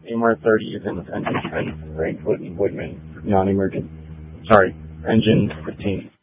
AMR-30 is in engine 10, Frank Woodman, non-emergent. Sorry, engine 15.